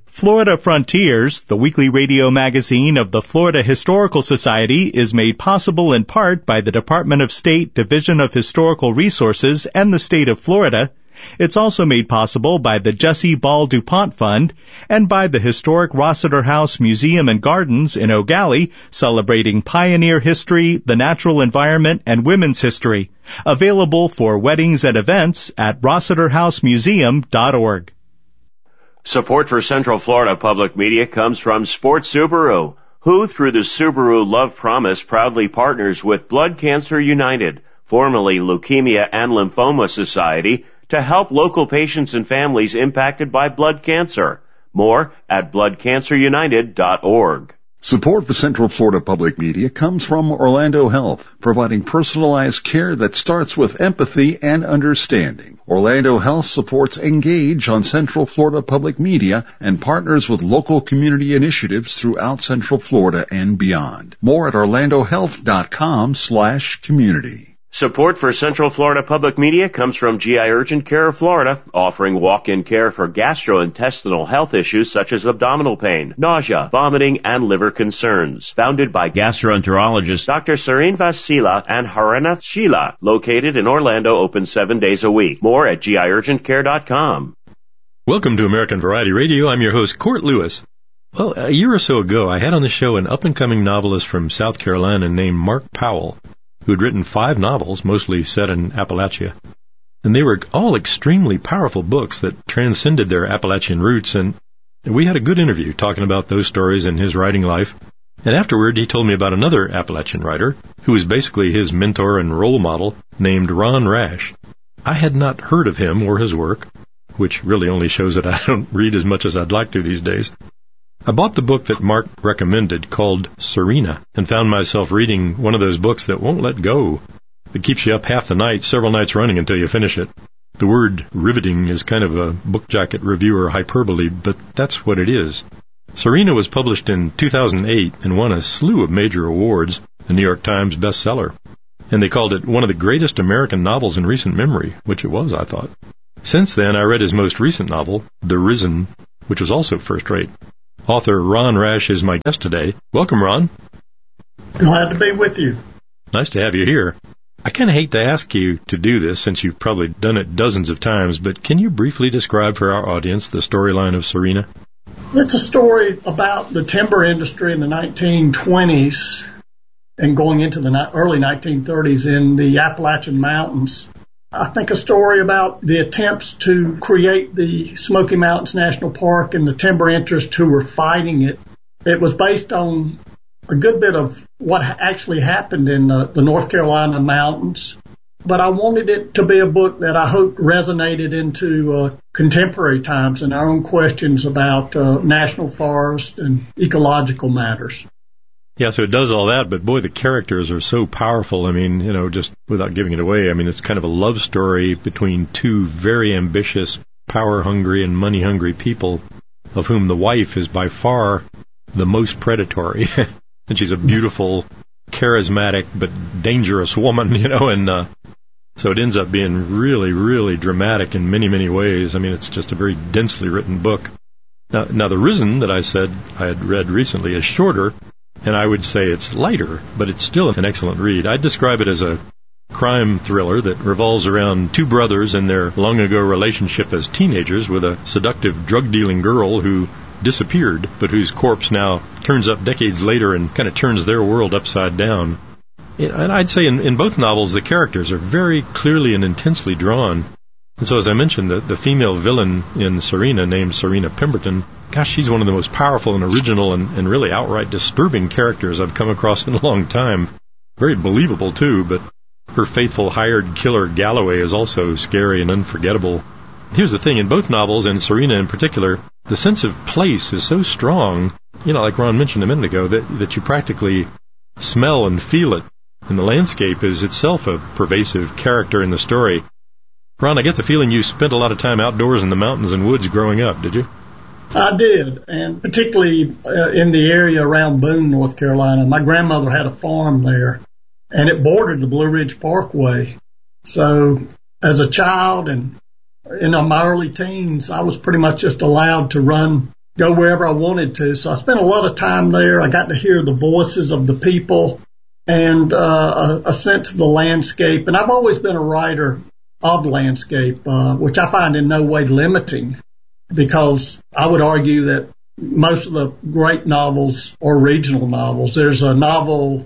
Florida Frontiers, the weekly radio magazine of the Florida Historical Society, is made possible in part by the Department of State Division of Historical Resources and the state of Florida. It's also made possible by the Jesse Ball DuPont Fund and by the historic Rossiter House Museum and Gardens in Eau Gallie, celebrating pioneer history, the natural environment, and women's history. Available for weddings and events at rossiterhousemuseum.org. Support for Central Florida Public Media comes from Sports Subaru, who, through the Subaru Love Promise, proudly partners with Blood Cancer United, formerly Leukemia and Lymphoma Society, to help local patients and families impacted by blood cancer. More at bloodcancerunited.org. Support for Central Florida Public Media comes from Orlando Health, providing personalized care that starts with empathy and understanding. Orlando Health supports Engage on Central Florida Public Media and partners with local community initiatives throughout Central Florida and beyond. More at orlandohealth.com/community. Support for Central Florida Public Media comes from GI Urgent Care of Florida, offering walk-in care for gastrointestinal health issues such as abdominal pain, nausea, vomiting, and liver concerns. Founded by gastroenterologists Dr. Srinivas Sila and Haranath Sheila, located in Orlando, open 7 days a week. More at giurgentcare.com. Welcome to American Variety Radio. I'm your host, Court Lewis. Well, a year or so ago, I had on the show an up-and-coming novelist from South Carolina named Mark Powell, who had written 5 novels, mostly set in Appalachia. And they were all extremely powerful books that transcended their Appalachian roots, and we had a good interview talking about those stories and his writing life. And afterward, he told me about another Appalachian writer, who was basically his mentor and role model, named Ron Rash. I had not heard of him or his work, which really only shows that I don't read as much as I'd like to these days. I bought the book that Mark recommended called Serena and found myself reading one of those books that won't let go. It keeps you up half the night, several nights running until you finish it. The word riveting is kind of a book jacket reviewer hyperbole, but that's what it is. Serena was published in 2008 and won a slew of major awards, a New York Times bestseller. And they called it one of the greatest American novels in recent memory, which it was, I thought. Since then, I read his most recent novel, The Risen, which was also first-rate. Author Ron Rash is my guest today. Welcome, Ron. Glad to be with you. Nice to have you here. I kind of hate to ask you to do this since you've probably done it dozens of times, but can you briefly describe for our audience the storyline of Serena? It's a story about the timber industry in the 1920s and going into the early 1930s in the Appalachian Mountains. I think a story about the attempts to create the Smoky Mountains National Park and the timber interests who were fighting it. It was based on a good bit of what actually happened in the North Carolina mountains. But I wanted it to be a book that I hoped resonated into contemporary times and our own questions about national forest and ecological matters. Yeah, so it does all that, but boy, the characters are so powerful. I mean, just without giving it away, I mean, it's kind of a love story between two very ambitious, power-hungry and money-hungry people, of whom the wife is by far the most predatory. And she's a beautiful, charismatic, but dangerous woman, and so it ends up being really, really dramatic in many, many ways. I mean, it's just a very densely written book. Now, The Risen, that I said I had read recently, is shorter, and I would say it's lighter, but it's still an excellent read. I'd describe it as a crime thriller that revolves around two brothers and their long-ago relationship as teenagers with a seductive drug-dealing girl who disappeared, but whose corpse now turns up decades later and kind of turns their world upside down. And I'd say in both novels, the characters are very clearly and intensely drawn. And so, as I mentioned, the female villain in Serena, named Serena Pemberton, gosh, she's one of the most powerful and original and really outright disturbing characters I've come across in a long time. Very believable, too, but her faithful hired killer Galloway is also scary and unforgettable. Here's the thing, in both novels, and Serena in particular, the sense of place is so strong, like Ron mentioned a minute ago, that you practically smell and feel it. And the landscape is itself a pervasive character in the story. Ron, I get the feeling you spent a lot of time outdoors in the mountains and woods growing up, did you? I did, and particularly in the area around Boone, North Carolina. My grandmother had a farm there, and it bordered the Blue Ridge Parkway. So as a child and in my early teens, I was pretty much just allowed to run go wherever I wanted to. So I spent a lot of time there. I got to hear the voices of the people and a sense of the landscape. And I've always been a writer of landscape, which I find in no way limiting, because I would argue that most of the great novels are regional novels. There's a novel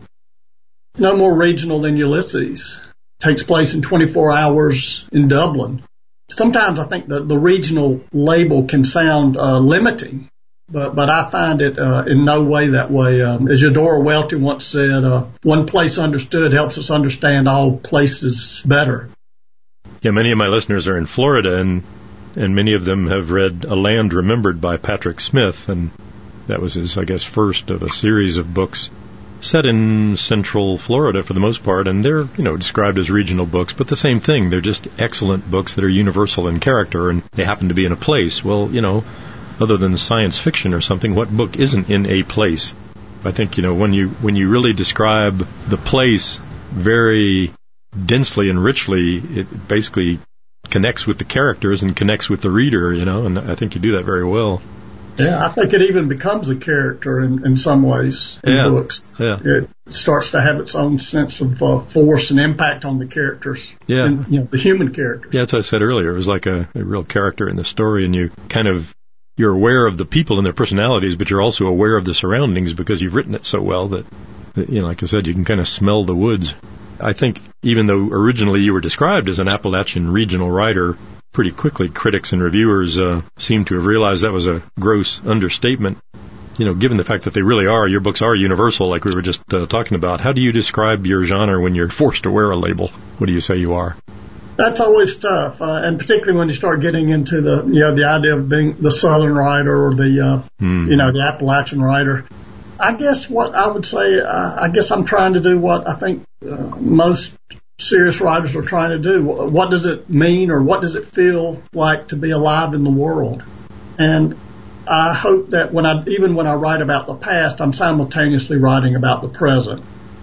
no more regional than Ulysses. It takes place in 24 hours in Dublin. Sometimes I think the regional label can sound limiting, but I find it in no way that way. As Eudora Welty once said, one place understood helps us understand all places better. Yeah, many of my listeners are in Florida, and many of them have read A Land Remembered by Patrick Smith, and that was his, I guess, first of a series of books set in central Florida for the most part, and they're, described as regional books, but the same thing. They're just excellent books that are universal in character, and they happen to be in a place. Well, other than science fiction or something, what book isn't in a place? I think, when you really describe the place very densely and richly, it basically connects with the characters and connects with the reader, and I think you do that very well. Yeah, I think it even becomes a character in some ways in books. Yeah. It starts to have its own sense of force and impact on the characters. Yeah. And, the human characters. Yeah, as I said earlier, it was like a real character in the story, and you're aware of the people and their personalities, but you're also aware of the surroundings because you've written it so well that like I said, you can kind of smell the woods. I think even though originally you were described as an Appalachian regional writer, pretty quickly critics and reviewers seem to have realized that was a gross understatement. Given the fact that they really are, your books are universal, like we were just talking about. How do you describe your genre when you're forced to wear a label? What do you say you are? That's always tough, and particularly when you start getting into the idea of being the Southern writer or the Appalachian writer. I guess what I would say, I guess I'm trying to do what I think most serious writers are trying to do. What does it mean, or what does it feel like to be alive in the world? And I hope that when I write about the past, I'm simultaneously writing about the present.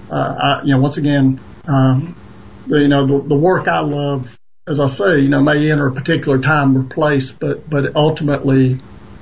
Once again, the work I love, as I say, may enter a particular time or place, but ultimately,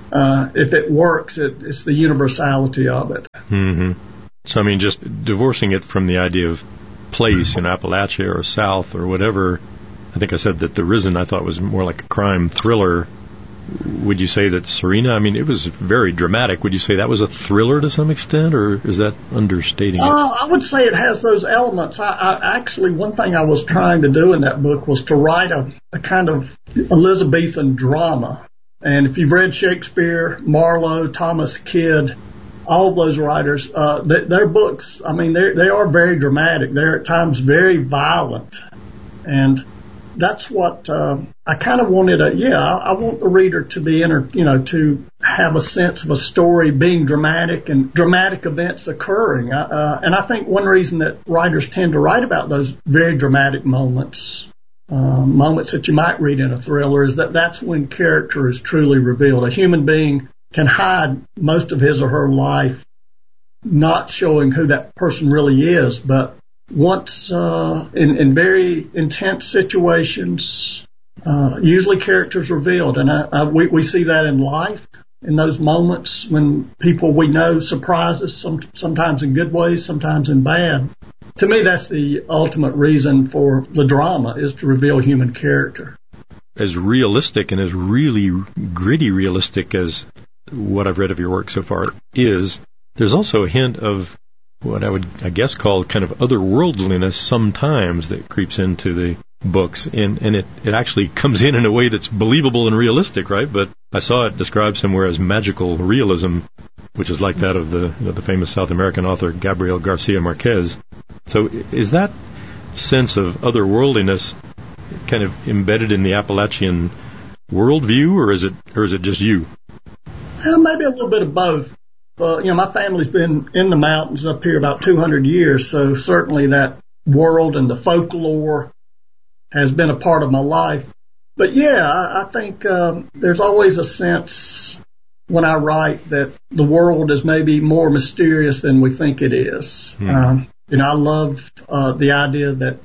if it works, it's the universality of it. Mm-hmm. So, just divorcing it from the idea of place in Appalachia or South or whatever, I think I said that The Risen I thought was more like a crime thriller. Would you say that Serena, it was very dramatic. Would you say that was a thriller to some extent, or is that understating it? I would say it has those elements. I actually, one thing I was trying to do in that book was to write a kind of Elizabethan drama. And if you've read Shakespeare, Marlowe, Thomas Kidd, all of those writers, their books, they are very dramatic. They're at times very violent. And that's what I kind of wanted. I want the reader to be to have a sense of a story being dramatic and dramatic events occurring. And I think one reason that writers tend to write about those very dramatic moments that you might read in a thriller, is that's when character is truly revealed. A human being can hide most of his or her life, not showing who that person really is, but once in very intense situations, usually characters revealed, and we see that in life, in those moments when people we know surprise us, sometimes in good ways, sometimes in bad. To me, that's the ultimate reason for the drama, is to reveal human character. As realistic and as really gritty realistic as what I've read of your work so far is, there's also a hint of what I would, I guess, call kind of otherworldliness sometimes that creeps into the books, and it actually comes in a way that's believable and realistic, right? But I saw it described somewhere as magical realism, which is like that of the famous South American author Gabriel Garcia Marquez. So is that sense of otherworldliness kind of embedded in the Appalachian worldview, or is it just you? Maybe a little bit of both. My family's been in the mountains up here about 200 years, so certainly that world and the folklore has been a part of my life. But I think there's always a sense when I write that the world is maybe more mysterious than we think it is. I love the idea that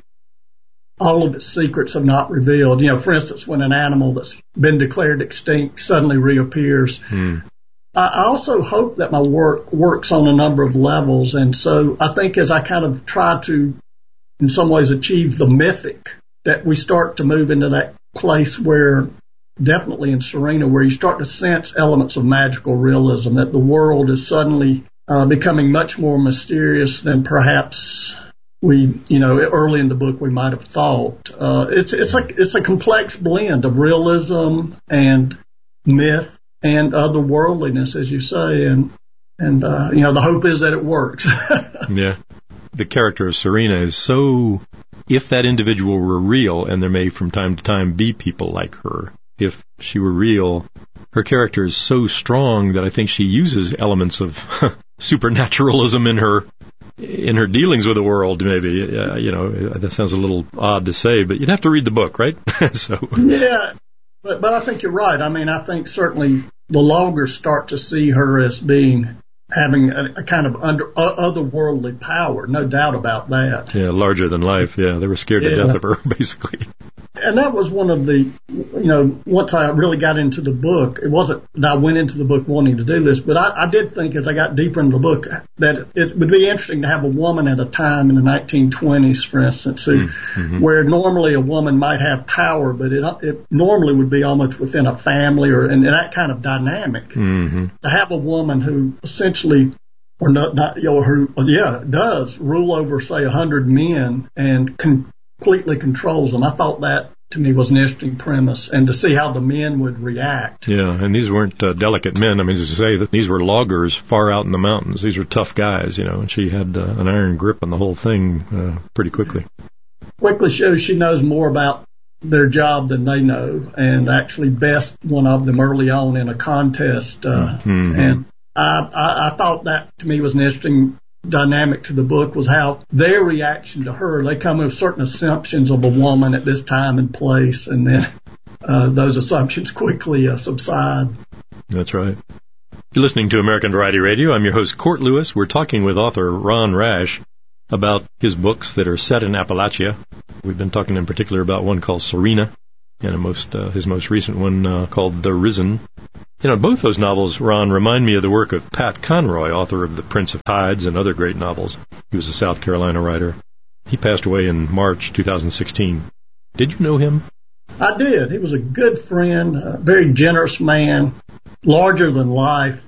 all of its secrets have not revealed. For instance, when an animal that's been declared extinct suddenly reappears, I also hope that my work works on a number of levels. And so I think as I kind of try to, in some ways, achieve the mythic, that we start to move into that place where, definitely in Serena, where you start to sense elements of magical realism, that the world is suddenly becoming much more mysterious than perhaps we, early in the book we might have thought. It's a complex blend of realism and myth and otherworldliness, as you say, and the hope is that it works. Yeah. The character of Serena is so, if that individual were real, and there may from time to time be people like her, if she were real, her character is so strong that I think she uses elements of supernaturalism in her dealings with the world, maybe. That sounds a little odd to say, but you'd have to read the book, right? Yeah, but I think you're right. I mean, I think certainly the longer start to see her as having a kind of otherworldly power, no doubt about that. Yeah, larger than life. Yeah, they were scared to death of her, basically. And that was one of the, once I really got into the book, it wasn't that I went into the book wanting to do this, but I did think as I got deeper into the book that it would be interesting to have a woman at a time in the 1920s, for instance, where normally a woman might have power, but it normally would be almost within a family or in that kind of dynamic. To have a woman who essentially does rule over, say, 100 men and completely controls them. I thought that, to me, was an interesting premise, and to see how the men would react. Yeah, and these weren't delicate men. I mean, to say that these were loggers far out in the mountains. These were tough guys, and she had an iron grip on the whole thing pretty quickly. Quickly shows she knows more about their job than they know, and actually best one of them early on in a contest. And I thought that, to me, was an interesting dynamic to the book, was how their reaction to her, they come with certain assumptions of a woman at this time and place, and then those assumptions quickly subside. That's right. You're listening to American Variety Radio. I'm your host, Court Lewis. We're talking with author Ron Rash about his books that are set in Appalachia. We've been talking in particular about one called Serena, and his most recent one called The Risen. Both those novels, Ron, remind me of the work of Pat Conroy, author of The Prince of Tides and other great novels. He was a South Carolina writer. He passed away in March 2016. Did you know him? I did. He was a good friend, a very generous man, larger than life.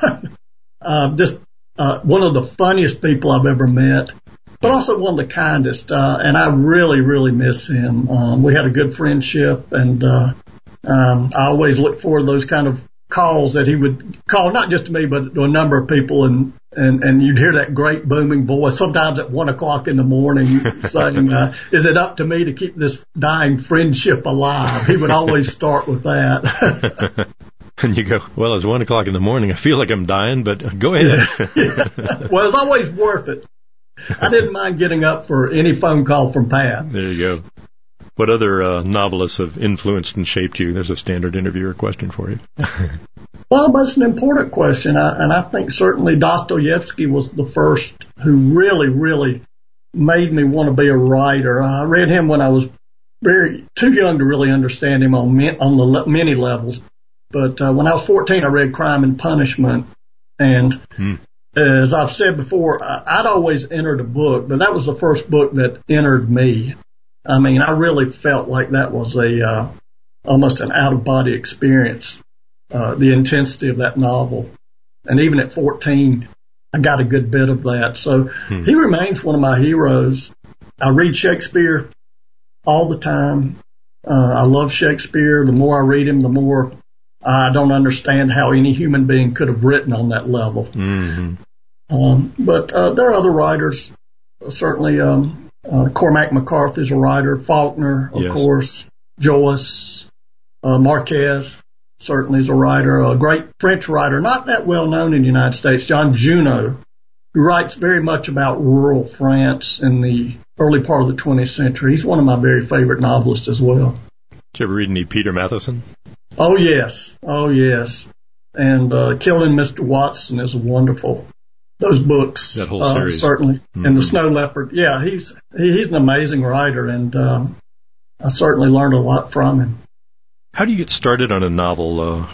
Just one of the funniest people I've ever met, but also one of the kindest. And I really, really miss him. We had a good friendship, and I always look forward to those kind of calls that he would call, not just to me, but to a number of people, and you'd hear that great booming voice, sometimes at 1 o'clock in the morning, saying, is it up to me to keep this dying friendship alive? He would always start with that. And you go, well, it's 1 o'clock in the morning. I feel like I'm dying, but go ahead. Yeah. Well, it's always worth it. I didn't mind getting up for any phone call from Pat. There you go. What other novelists have influenced and shaped you? There's a standard interviewer question for you. Well, that's an important question. And I think certainly Dostoevsky was the first who really, really made me want to be a writer. I read him when I was too young to really understand him on the many levels. But when I was 14, I read Crime and Punishment. And as I've said before, I'd always entered a book, but that was the first book that entered me. I mean, I really felt like that was almost an out-of-body experience, the intensity of that novel. And even at 14, I got a good bit of that. So he remains one of my heroes. I read Shakespeare all the time. I love Shakespeare. The more I read him, the more I don't understand how any human being could have written on that level. But there are other writers, certainly. Cormac McCarthy's a writer, Faulkner, of course, Joyce, Marquez certainly is a writer, a great French writer, not that well known in the United States, John Junot, who writes very much about rural France in the early part of the 20th century. He's one of my very favorite novelists as well. Did you ever read any Peter Matheson? Oh, yes. And Killing Mr. Watson is wonderful. Those books, that whole series, certainly, and The Snow Leopard. Yeah, he's an amazing writer, and I certainly learned a lot from him. How do you get started on a novel?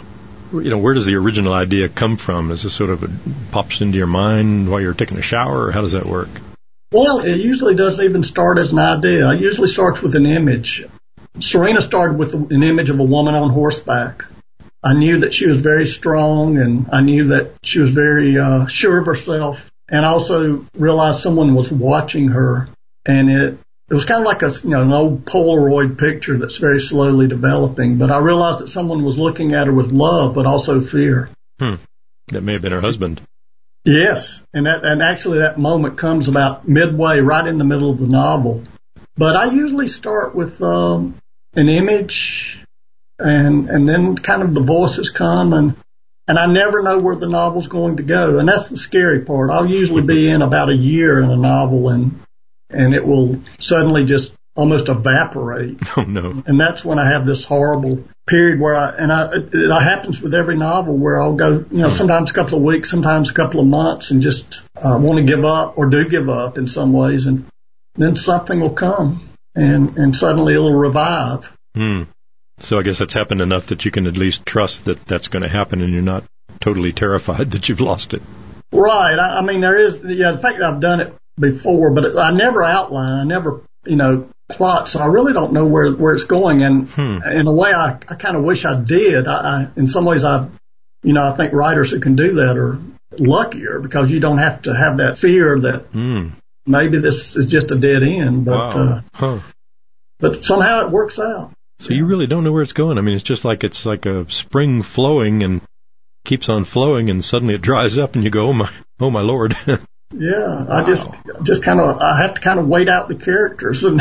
where does the original idea come from? Is this sort of pops into your mind while you're taking a shower, or how does that work? Well, it usually doesn't even start as an idea. It usually starts with an image. Serena started with an image of a woman on horseback. I knew that she was very strong, and I knew that she was very sure of herself. And I also realized someone was watching her, and it was kind of like an old Polaroid picture that's very slowly developing. But I realized that someone was looking at her with love, but also fear. That may have been her husband. Yes, and actually that moment comes about midway, right in the middle of the novel. But I usually start with an image, and then kind of the voices come, and I never know where the novel's going to go, and that's the scary part. I'll usually be in about a year in a novel, and it will suddenly just almost evaporate. Oh no! And that's when I have this horrible period where it happens with every novel where I'll go, sometimes a couple of weeks, sometimes a couple of months, and just want to give up, or do give up in some ways, and then something will come, and suddenly it'll revive. So I guess that's happened enough that you can at least trust that that's going to happen, and you're not totally terrified that you've lost it. Right. I mean, there is, the fact that I've done it before, but I never outline, I never, plot, so I really don't know where it's going, and in a way I kind of wish I did. In some ways I think writers who can do that are luckier, because you don't have to have that fear that maybe this is just a dead end, but but somehow it works out. So you really don't know where it's going. I mean, it's like a spring flowing and keeps on flowing, and suddenly it dries up, and you go, oh my Lord. Yeah, I just kind of, I have to kind of wait out the characters and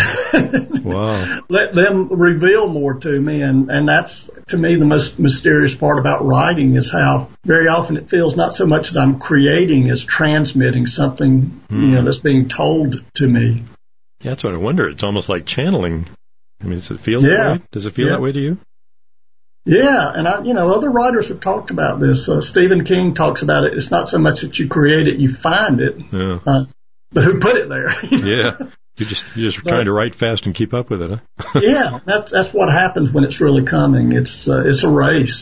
let them reveal more to me. And that's, to me, the most mysterious part about writing, is how very often it feels not so much that I'm creating as transmitting something, that's being told to me. Yeah, that's what I wonder. It's almost like channeling. I mean, does it feel that way? Does it feel that way to you? Yeah, and other writers have talked about this. Stephen King talks about it. It's not so much that you create it, you find it, but who put it there? Yeah, you're just trying to write fast and keep up with it, huh? Yeah, that's what happens when it's really coming. It's a race,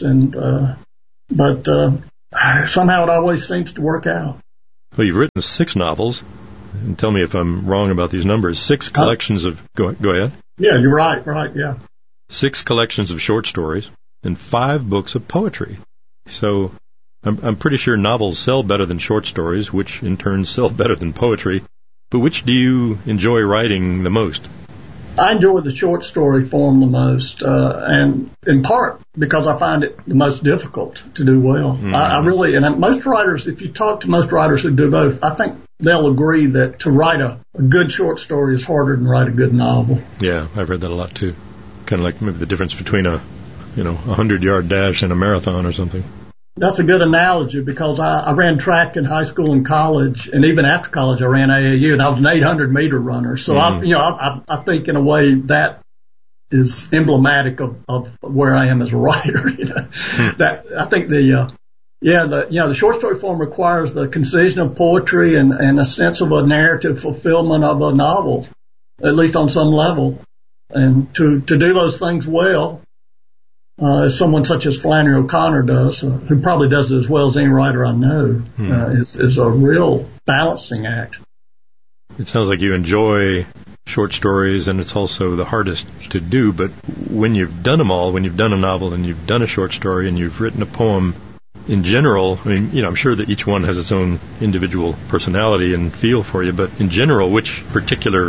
but somehow it always seems to work out. Well, you've written 6 novels, and tell me if I'm wrong about these numbers. 6 collections of go ahead. Yeah, you're right. Yeah. 6 collections of short stories, and 5 books of poetry. So I'm pretty sure novels sell better than short stories, which in turn sell better than poetry. But which do you enjoy writing the most? I enjoy the short story form the most, and in part because I find it the most difficult to do well. I really, and most writers, if you talk to most writers who do both, I think they'll agree that to write a good short story is harder than write a good novel. Yeah, I've read that a lot too. Kind of like maybe the difference between a 100-yard dash and a marathon or something. That's a good analogy, because I ran track in high school and college, and even after college I ran AAU, and I was an 800-meter runner. So I think in a way that is emblematic of where I am as a writer. That I think the short story form requires the concision of poetry and a sense of a narrative fulfillment of a novel, at least on some level. And to do those things well, as someone such as Flannery O'Connor does, who probably does it as well as any writer I know, is a real balancing act. It sounds like you enjoy short stories, and it's also the hardest to do. But when you've done them all, when you've done a novel and you've done a short story and you've written a poem, in general, I mean, I'm sure that each one has its own individual personality and feel for you. But in general, which particular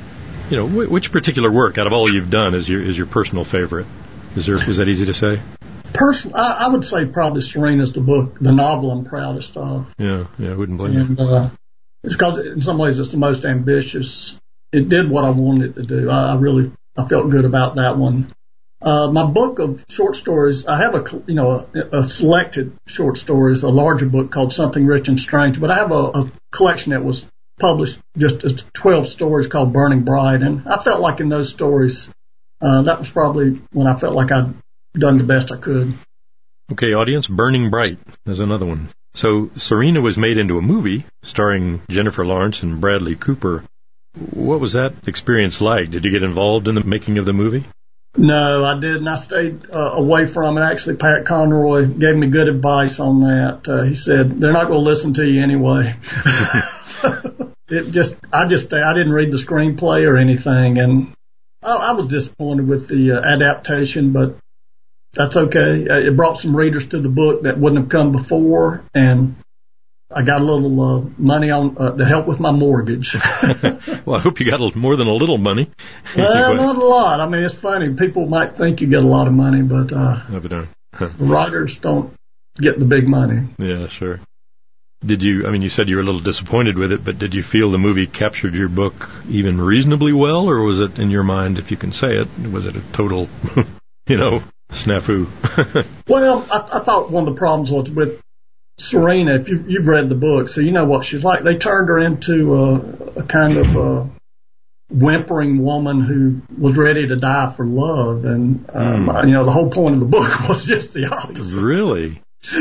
work out of all you've done is your personal favorite? Is that easy to say? Personally, I would say probably Serena's the novel I'm proudest of. Yeah, I wouldn't blame you. And it's because in some ways it's the most ambitious. It did what I wanted it to do. I felt good about that one. My book of short stories, I have a selected short stories, a larger book called Something Rich and Strange, but I have a collection that was published just as 12 stories called Burning Bright, and I felt like in those stories, that was probably when I felt like I'd done the best I could. Okay, audience, Burning Bright is another one. So Serena was made into a movie starring Jennifer Lawrence and Bradley Cooper. What was that experience like? Did you get involved in the making of the movie? No, I didn't. I stayed away from it. Actually, Pat Conroy gave me good advice on that. He said, they're not going to listen to you anyway. So I didn't read the screenplay or anything, and I was disappointed with the adaptation, but that's okay. It brought some readers to the book that wouldn't have come before, and I got a little money on to help with my mortgage. Well, I hope you got more than a little money. Well, not a lot. I mean, it's funny. People might think you get a lot of money, but the writers don't get the big money. Yeah, sure. You said you were a little disappointed with it, but did you feel the movie captured your book even reasonably well, or was it, in your mind, if you can say it, was it a total, snafu? Well, I thought one of the problems was with Serena. If you've read the book, so you know what she's like. They turned her into a kind of whimpering woman who was ready to die for love, and the whole point of the book was just the opposite. Really?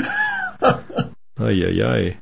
Ay.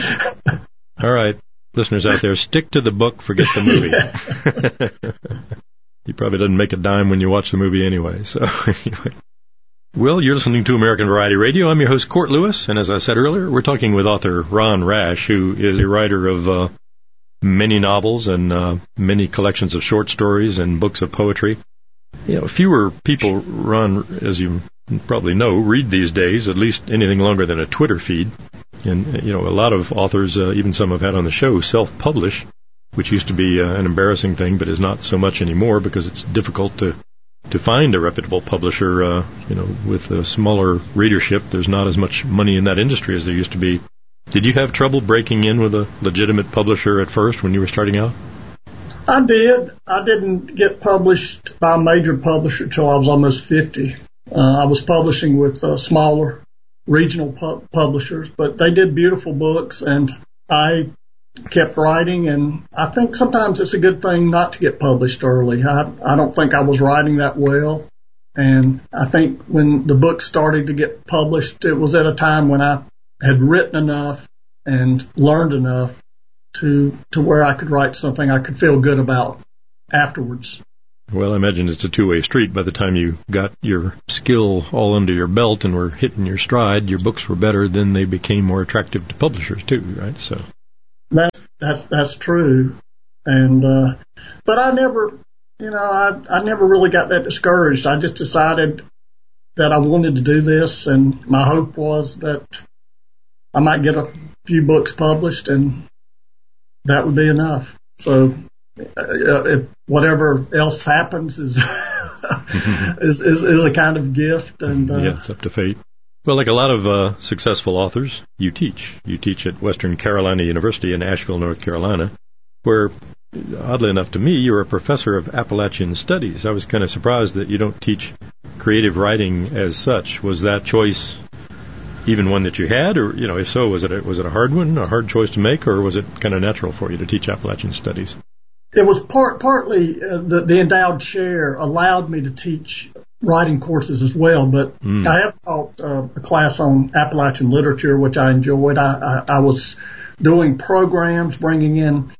All right, listeners out there, stick to the book, forget the movie. You probably didn't make a dime when you watch the movie anyway. So anyway. Well, you're listening to American Variety Radio. I'm your host, Court Lewis, and as I said earlier, we're talking with author Ron Rash, who is a writer of many novels and many collections of short stories and books of poetry. Fewer people, Ron, as you probably know, read these days, at least anything longer than a Twitter feed. And, a lot of authors, even some I've had on the show, self-publish, which used to be an embarrassing thing, but is not so much anymore because it's difficult to find a reputable publisher, with a smaller readership. There's not as much money in that industry as there used to be. Did you have trouble breaking in with a legitimate publisher at first when you were starting out? I did. I didn't get published by a major publisher till I was almost 50. I was publishing with smaller regional publishers, but they did beautiful books, and I kept writing, and I think sometimes it's a good thing not to get published early. I don't think I was writing that well, and I think when the book started to get published, it was at a time when I had written enough and learned enough to where I could write something I could feel good about afterwards. Well, I imagine it's a two-way street. By the time you got your skill all under your belt and were hitting your stride, your books were better, then they became more attractive to publishers too, right? So that's true. And but I never, I never really got that discouraged. I just decided that I wanted to do this, and my hope was that I might get a few books published, and that would be enough. So if whatever else happens is is a kind of gift, and yeah, it's up to fate. Well, like a lot of successful authors, you teach. You teach at Western Carolina University in Asheville, North Carolina, where, oddly enough to me, you're a professor of Appalachian Studies. I was kind of surprised that you don't teach creative writing as such. Was that choice even one that you had, or if so, was it a hard one, a hard choice to make, or was it kind of natural for you to teach Appalachian Studies? It was partly the endowed chair allowed me to teach writing courses as well, but I have taught a class on Appalachian literature, which I enjoyed. I was doing programs, bringing in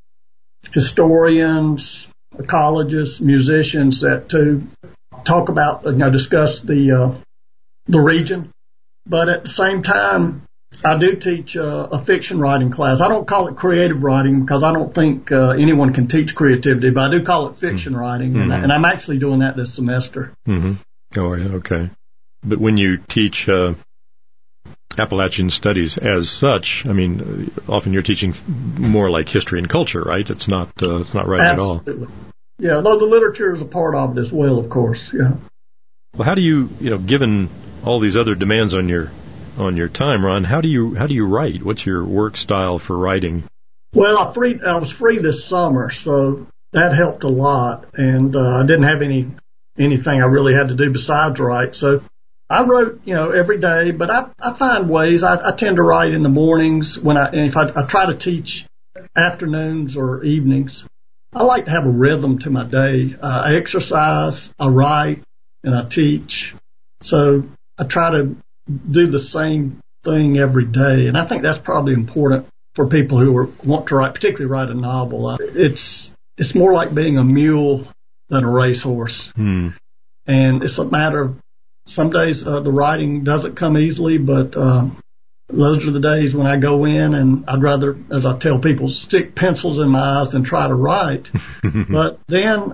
historians, ecologists, musicians to talk about, discuss the region. But at the same time, I do teach a fiction writing class. I don't call it creative writing because I don't think anyone can teach creativity, but I do call it fiction writing, and I'm actually doing that this semester. Mm-hmm. Oh, yeah, okay. But when you teach Appalachian Studies as such, I mean, often you're teaching more like history and culture, right? It's not writing at all. Absolutely. Yeah, though the literature is a part of it as well, of course. Yeah. Well, how do you, given all these other demands on your time, Ron, how do you write? What's your work style for writing? Well, I was free this summer, so that helped a lot, and I didn't have anything I really had to do besides write. So I wrote, every day, but I find ways. I tend to write in the mornings if I try to teach afternoons or evenings. I like to have a rhythm to my day. I exercise, I write, and I teach. So I try to do the same thing every day, and I think that's probably important for people who want to write, particularly write a novel. It's more like being a mule than a racehorse. And And it's a matter of some days the writing doesn't come easily, but those are the days when I go in and I'd rather, as I tell people, stick pencils in my eyes than try to write. But then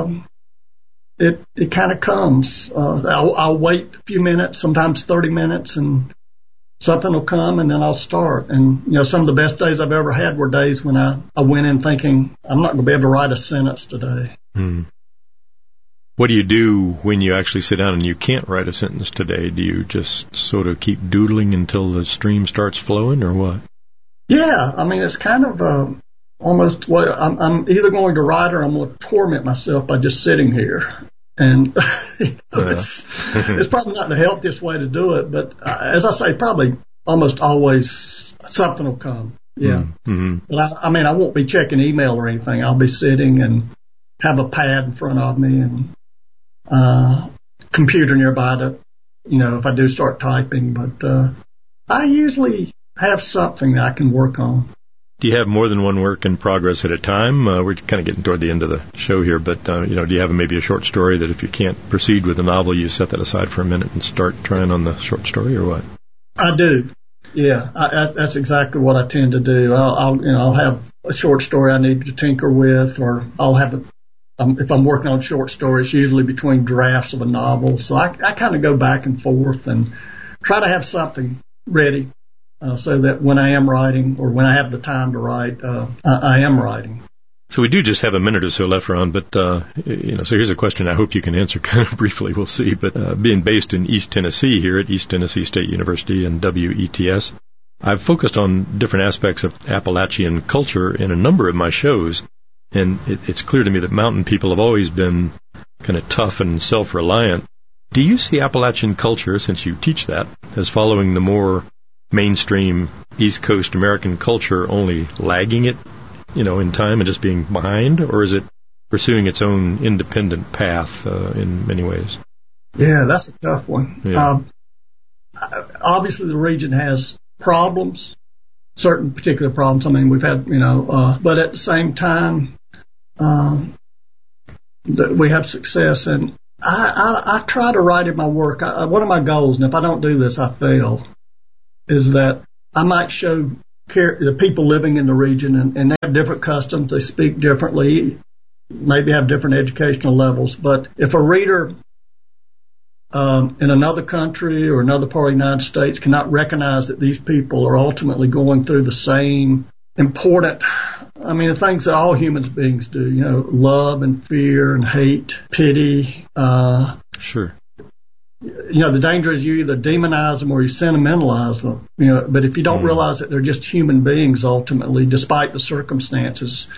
it kind of comes. I'll wait a few minutes, sometimes 30 minutes, and something will come, and then I'll start. And, some of the best days I've ever had were days when I went in thinking, I'm not going to be able to write a sentence today. What do you do when you actually sit down and you can't write a sentence today? Do you just sort of keep doodling until the stream starts flowing, or what? Yeah, I mean, it's kind of almost, well, I'm either going to write or I'm going to torment myself by just sitting here. And it's probably not the healthiest way to do it, but as I say, probably almost always something will come. Yeah. Mm-hmm. But I won't be checking email or anything. I'll be sitting and have a pad in front of me and computer nearby to, if I do start typing. But I usually have something that I can work on. Do you have more than one work in progress at a time? We're kind of getting toward the end of the show here, but, do you have maybe a short story that if you can't proceed with a novel, you set that aside for a minute and start trying on the short story, or what? I do. Yeah, that's exactly what I tend to do. I'll have a short story I need to tinker with, or I'll have if I'm working on short stories, usually between drafts of a novel. So I kind of go back and forth and try to have something ready. So that when I am writing, or when I have the time to write, I am writing. So we do just have a minute or so left, Ron, but, so here's a question I hope you can answer kind of briefly, we'll see. But being based in East Tennessee here at East Tennessee State University and WETS, I've focused on different aspects of Appalachian culture in a number of my shows, and it's clear to me that mountain people have always been kind of tough and self-reliant. Do you see Appalachian culture, since you teach that, as following the more mainstream East Coast American culture, only lagging it, in time and just being behind, or is it pursuing its own independent path in many ways? Yeah, that's a tough one. Yeah. Obviously, the region has problems, certain particular problems. I mean, we've had, but at the same time, we have success, and I try to write in my work. One of my goals, and if I don't do this, I fail, is that I might show the people living in the region, and they have different customs, they speak differently, maybe have different educational levels. But if a reader in another country or another part of the United States cannot recognize that these people are ultimately going through the same important, the things that all human beings do, love and fear and hate, pity. Sure. The danger is you either demonize them or you sentimentalize them, but if you don't realize that they're just human beings ultimately, despite the circumstances,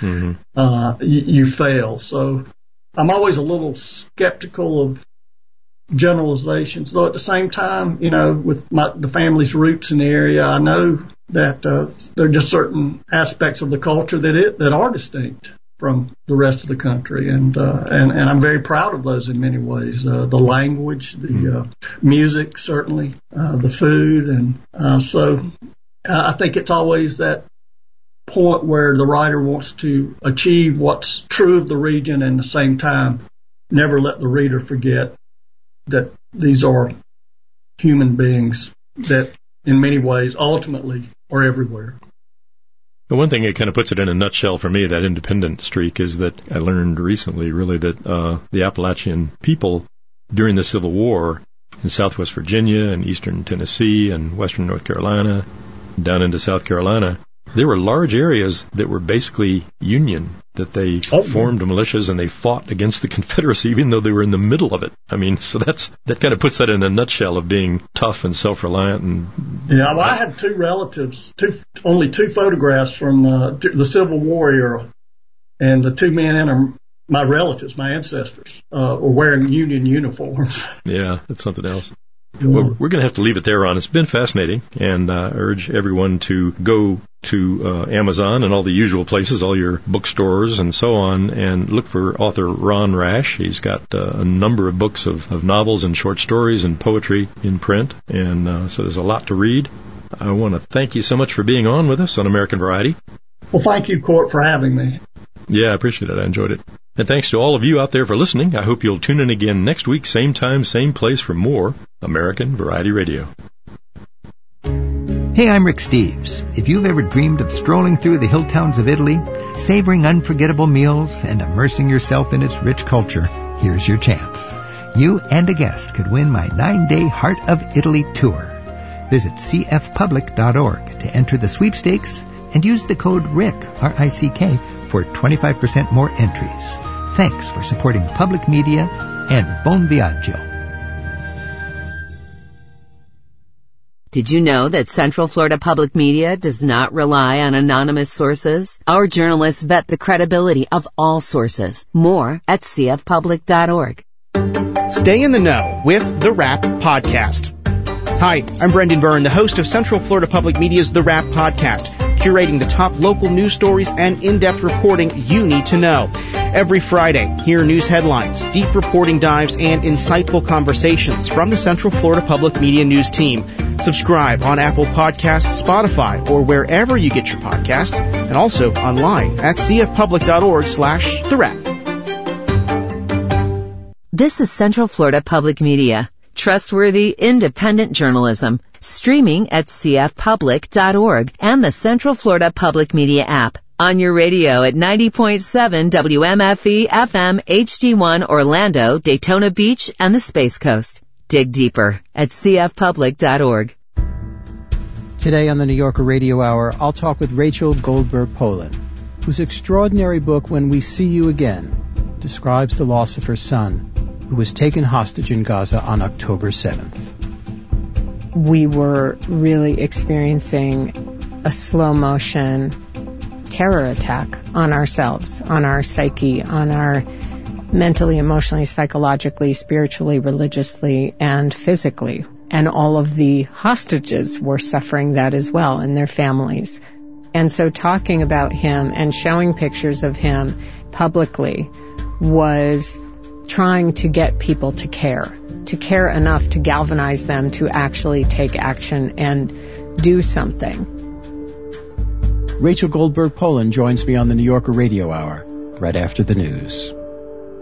you fail. So I'm always a little skeptical of generalizations, though at the same time, with the family's roots in the area, I know that there are just certain aspects of the culture that are distinct from the rest of the country, and I'm very proud of those in many ways. The language, the music, certainly, the food, and so I think it's always that point where the writer wants to achieve what's true of the region, and at the same time, never let the reader forget that these are human beings that, in many ways, ultimately are everywhere. The one thing that kind of puts it in a nutshell for me, that independent streak, is that I learned recently, really, that the Appalachian people during the Civil War in Southwest Virginia and Eastern Tennessee and Western North Carolina, down into South Carolina, there were large areas that were basically Union, that they formed militias and they fought against the Confederacy, even though they were in the middle of it. So that kind of puts that in a nutshell of being tough and self-reliant. Yeah, well, I had two relatives, only two photographs from the Civil War era, and the two men in them, my relatives, my ancestors, were wearing Union uniforms. Yeah, that's something else. Well, we're going to have to leave it there, Ron. It's been fascinating, and I urge everyone to go to Amazon and all the usual places, all your bookstores and so on, and look for author Ron Rash. He's got a number of books of novels and short stories and poetry in print, and so there's a lot to read. I want to thank you so much for being on with us on American Variety. Well, thank you, Court, for having me. Yeah, I appreciate it. I enjoyed it. And thanks to all of you out there for listening. I hope you'll tune in again next week, same time, same place for more American Variety Radio. Hey, I'm Rick Steves. If you've ever dreamed of strolling through the hill towns of Italy, savoring unforgettable meals, and immersing yourself in its rich culture, here's your chance. You and a guest could win my 9-day Heart of Italy tour. Visit cfpublic.org to enter the sweepstakes and use the code RICK, R-I-C-K, for 25% more entries. Thanks for supporting public media and Bon Viaggio. Did you know that Central Florida Public Media does not rely on anonymous sources? Our journalists vet the credibility of all sources. More at cfpublic.org. Stay in the know with The Wrap Podcast. Hi, I'm Brendan Byrne, the host of Central Florida Public Media's The Wrap Podcast, curating the top local news stories and in-depth reporting you need to know. Every Friday, hear news headlines, deep reporting dives, and insightful conversations from the Central Florida Public Media News team. Subscribe on Apple Podcasts, Spotify, or wherever you get your podcasts, and also online at cfpublic.org/The Wrap. This is Central Florida Public Media. Trustworthy, independent journalism. Streaming at cfpublic.org and the Central Florida Public Media app. On your radio at 90.7 WMFE FM HD1 Orlando, Daytona Beach, and the Space Coast. Dig deeper at cfpublic.org. Today on the New Yorker Radio Hour, I'll talk with Rachel Goldberg-Polin, whose extraordinary book, When We See You Again, describes the loss of her son, who was taken hostage in Gaza on October 7th. We were really experiencing a slow-motion terror attack on ourselves, on our psyche, on our mentally, emotionally, psychologically, spiritually, religiously, and physically. And all of the hostages were suffering that as well, and their families. And so talking about him and showing pictures of him publicly was trying to get people to care enough to galvanize them to actually take action and do something. Rachel Goldberg-Polin joins me on the New Yorker Radio Hour right after the news.